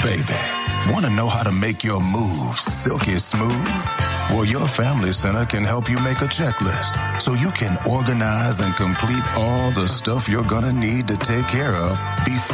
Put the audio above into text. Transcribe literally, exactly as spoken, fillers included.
baby. Want to know how to make your moves silky smooth? Well, your Family Center can help you make a checklist so you can organize and complete all the stuff you're going to need to take care of before